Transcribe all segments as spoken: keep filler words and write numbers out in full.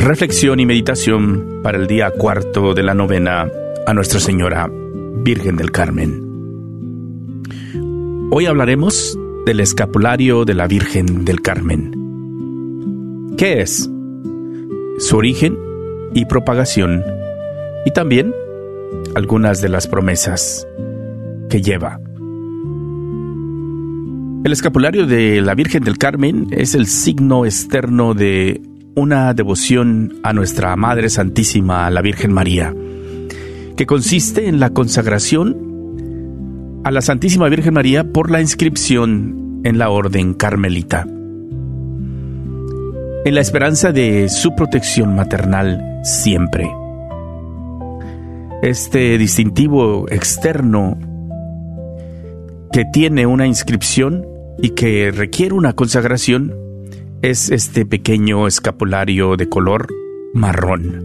Reflexión y meditación para el día cuarto de la novena a Nuestra Señora Virgen del Carmen. Hoy hablaremos del escapulario de la Virgen del Carmen. ¿Qué es? Su origen y propagación, y también algunas de las promesas que lleva. El escapulario de la Virgen del Carmen es el signo externo de una devoción a nuestra Madre Santísima, la Virgen María, que consiste en la consagración a la Santísima Virgen María por la inscripción en la Orden Carmelita, en la esperanza de su protección maternal siempre. Este distintivo externo que tiene una inscripción y que requiere una consagración es este pequeño escapulario de color marrón.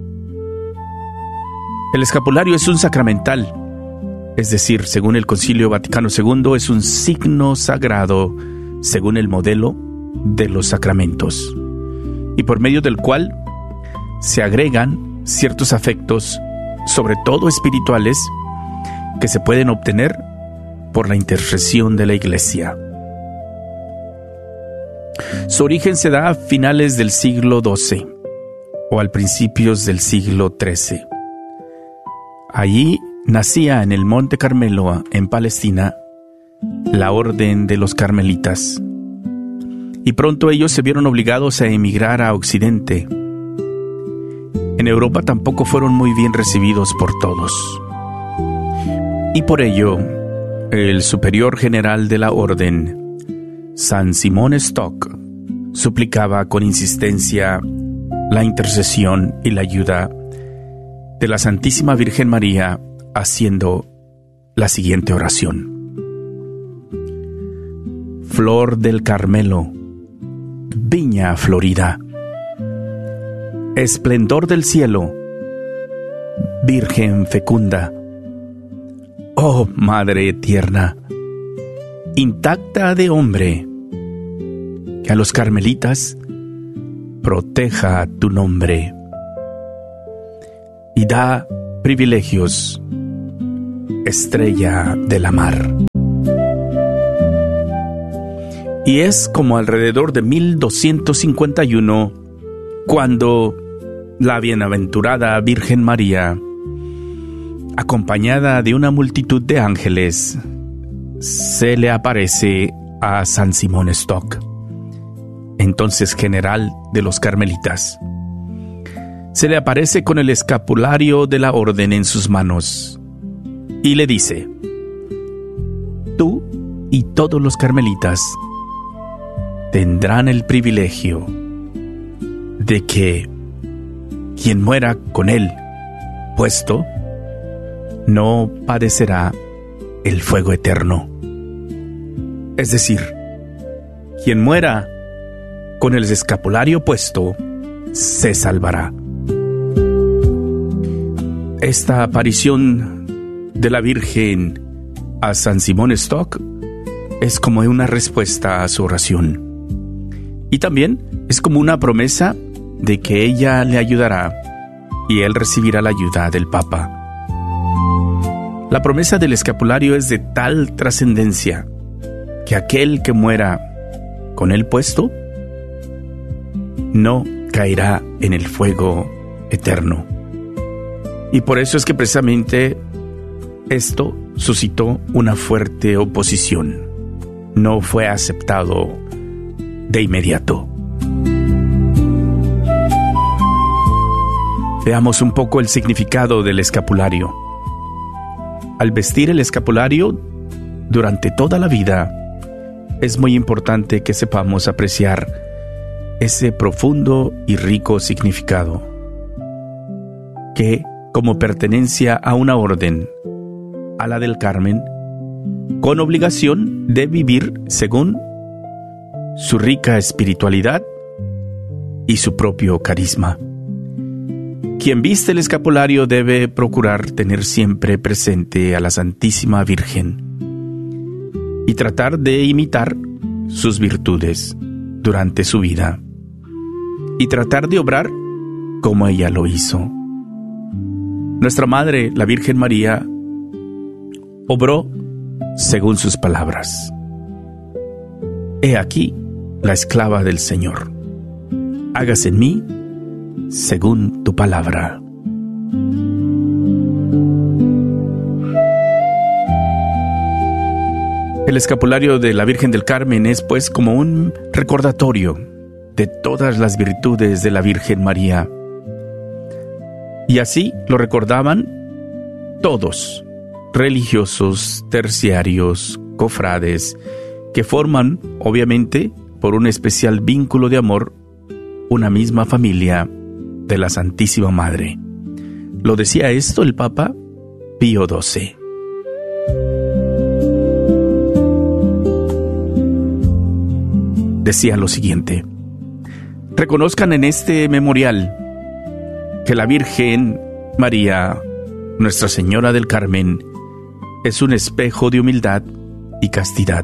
El escapulario es un sacramental, es decir, según el Concilio Vaticano segundo, es un signo sagrado según el modelo de los sacramentos, y por medio del cual se agregan ciertos afectos, sobre todo espirituales, que se pueden obtener por la intercesión de la Iglesia. Su origen se da a finales del siglo doce o al principios del siglo trece. Allí nacía en el Monte Carmelo, en Palestina, la Orden de los Carmelitas, y pronto ellos se vieron obligados a emigrar a Occidente. En Europa tampoco fueron muy bien recibidos por todos, y por ello el superior general de la Orden, San Simón Stock, suplicaba con insistencia la intercesión y la ayuda de la Santísima Virgen María, haciendo la siguiente oración: Flor del Carmelo, viña florida, esplendor del cielo, Virgen fecunda, oh Madre tierna, intacta de hombre, que a los carmelitas proteja tu nombre y da privilegios, estrella de la mar. Y es como alrededor de mil doscientos cincuenta y uno cuando la bienaventurada Virgen María, acompañada de una multitud de ángeles, se le aparece a San Simón Stock, entonces general de los carmelitas. Se le aparece con el escapulario de la orden en sus manos y le dice: tú y todos los carmelitas tendrán el privilegio de que quien muera con él puesto no padecerá el fuego eterno. Es decir, quien muera con el escapulario puesto se salvará. Esta aparición de la Virgen a San Simón Stock es como una respuesta a su oración, y también es como una promesa de que ella le ayudará y él recibirá la ayuda del Papa. La promesa del escapulario es de tal trascendencia que aquel que muera con él puesto no caerá en el fuego eterno. Y por eso es que precisamente esto suscitó una fuerte oposición. No fue aceptado de inmediato. Veamos un poco el significado del escapulario. Al vestir el escapulario durante toda la vida, es muy importante que sepamos apreciar ese profundo y rico significado, que, como pertenencia a una orden, a la del Carmen, con obligación de vivir según su rica espiritualidad y su propio carisma. Quien viste el escapulario debe procurar tener siempre presente a la Santísima Virgen y tratar de imitar sus virtudes durante su vida, y tratar de obrar como ella lo hizo. Nuestra Madre, la Virgen María, obró según sus palabras. He aquí la esclava del Señor. Hágase en mí según tu palabra. El escapulario de la Virgen del Carmen es pues como un recordatorio de todas las virtudes de la Virgen María. Y así lo recordaban todos, religiosos, terciarios, cofrades, que forman, obviamente, por un especial vínculo de amor, una misma familia de la Santísima Madre. Lo decía esto el Papa Pío doce. Decía lo siguiente: reconozcan en este memorial que la Virgen María, Nuestra Señora del Carmen, es un espejo de humildad y castidad.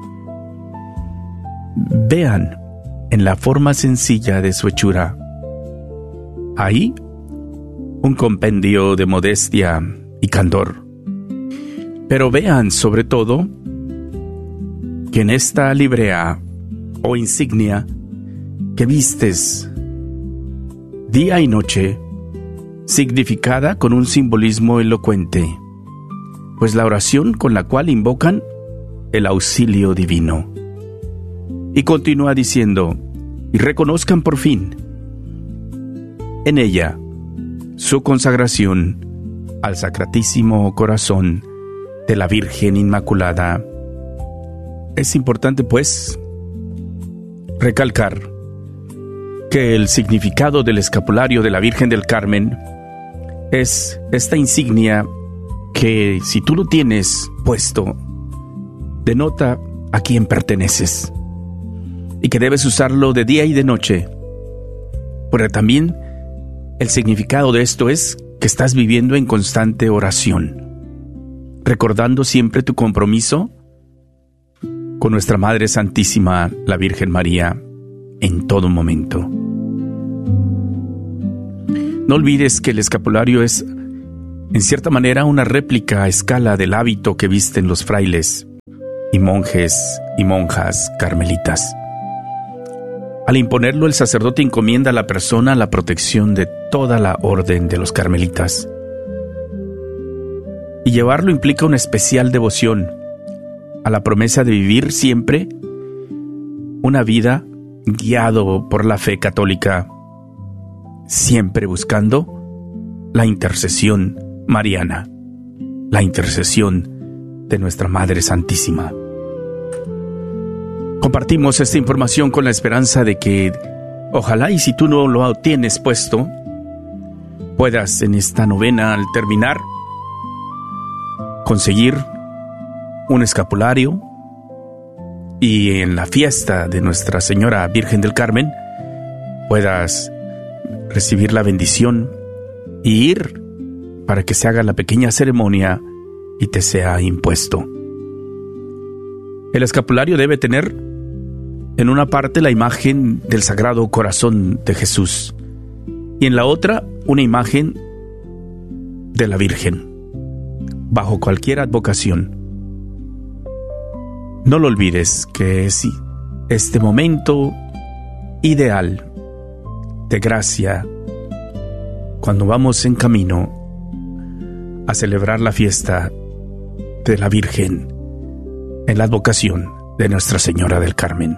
Vean en la forma sencilla de su hechura. Ahí, un compendio de modestia y candor. Pero vean sobre todo que en esta librea o insignia que vistes día y noche, significada con un simbolismo elocuente, pues la oración con la cual invocan el auxilio divino. Y continúa diciendo: y reconozcan por fin en ella su consagración al Sacratísimo Corazón de la Virgen Inmaculada. Es importante, pues, recalcar que el significado del escapulario de la Virgen del Carmen es esta insignia que, si tú lo tienes puesto, denota a quién perteneces y que debes usarlo de día y de noche. Pero también el significado de esto es que estás viviendo en constante oración, recordando siempre tu compromiso con nuestra Madre Santísima, la Virgen María, en todo momento. No olvides que el escapulario es, en cierta manera, una réplica a escala del hábito que visten los frailes y monjes y monjas carmelitas. Al imponerlo, el sacerdote encomienda a la persona la protección de toda la orden de los carmelitas. Y llevarlo implica una especial devoción a la promesa de vivir siempre una vida guiado por la fe católica, siempre buscando la intercesión mariana, la intercesión de nuestra Madre Santísima. Compartimos esta información con la esperanza de que, ojalá y si tú no lo tienes puesto, puedas en esta novena, al terminar, conseguir un escapulario y en la fiesta de Nuestra Señora Virgen del Carmen puedas recibir la bendición y ir para que se haga la pequeña ceremonia y te sea impuesto. El escapulario debe tener en una parte la imagen del Sagrado Corazón de Jesús y en la otra una imagen de la Virgen, bajo cualquier advocación. No lo olvides que es este momento ideal de gracia cuando vamos en camino a celebrar la fiesta de la Virgen en la advocación de Nuestra Señora del Carmen.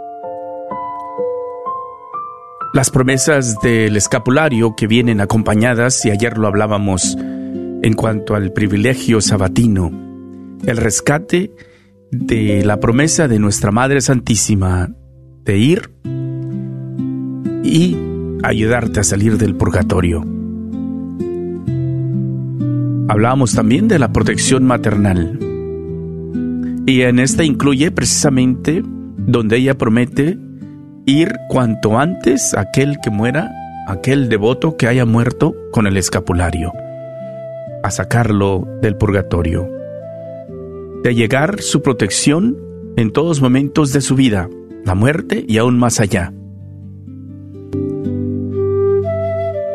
Las promesas del escapulario que vienen acompañadas, y ayer lo hablábamos en cuanto al privilegio sabatino, el rescate de la promesa de nuestra Madre Santísima de ir y ayudarte a salir del purgatorio. Hablábamos también de la protección maternal, y en esta incluye precisamente donde ella promete ir cuanto antes a aquel que muera, aquel devoto que haya muerto con el escapulario, a sacarlo del purgatorio, de llegar su protección en todos momentos de su vida, la muerte y aún más allá.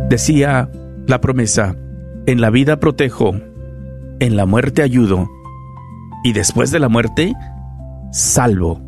Decía la promesa: en la vida protejo, en la muerte ayudo, y después de la muerte, salvo.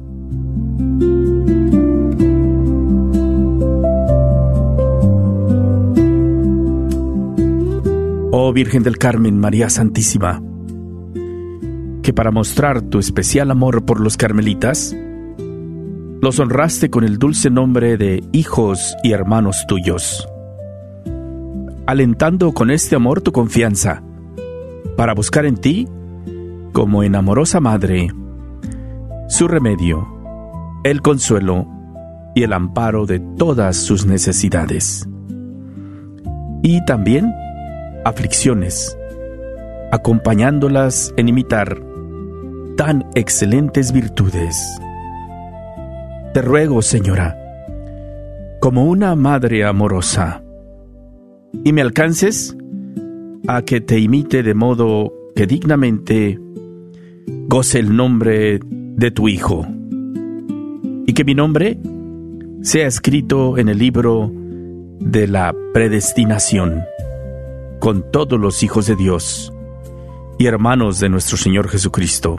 Oh Virgen del Carmen, María Santísima, que para mostrar tu especial amor por los carmelitas, los honraste con el dulce nombre de hijos y hermanos tuyos, alentando con este amor tu confianza, para buscar en ti, como en amorosa madre, su remedio, el consuelo y el amparo de todas sus necesidades. Y también aflicciones, acompañándolas en imitar tan excelentes virtudes. Te ruego, Señora, como una madre amorosa, y me alcances a que te imite de modo que dignamente goce el nombre de tu Hijo, y que mi nombre sea escrito en el libro de la predestinación con todos los hijos de Dios y hermanos de nuestro Señor Jesucristo,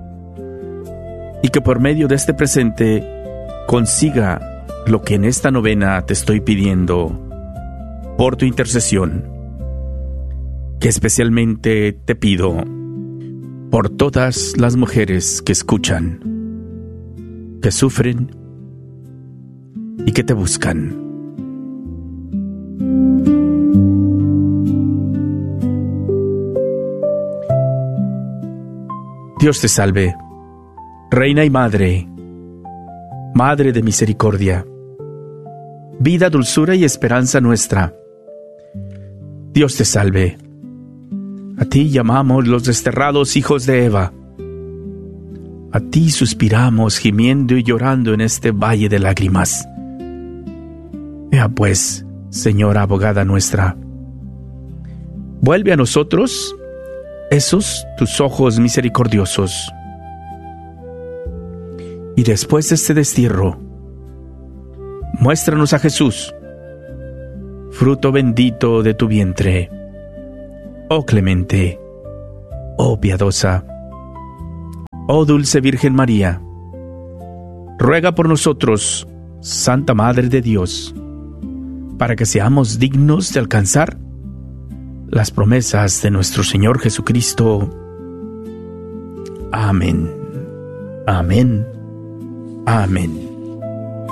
y que por medio de este presente consiga lo que en esta novena te estoy pidiendo por tu intercesión, que especialmente te pido por todas las mujeres que escuchan, que sufren y que te buscan. Dios te salve, Reina y Madre, Madre de misericordia, vida, dulzura y esperanza nuestra. Dios te salve. A ti llamamos los desterrados hijos de Eva. A ti suspiramos gimiendo y llorando en este valle de lágrimas. Ea pues, Señora abogada nuestra, vuelve a nosotros esos tus ojos misericordiosos. Y después de este destierro, muéstranos a Jesús, fruto bendito de tu vientre. Oh clemente, oh piadosa, oh dulce Virgen María, ruega por nosotros, Santa Madre de Dios, para que seamos dignos de alcanzar las promesas de nuestro Señor Jesucristo. Amén. Amén. Amén.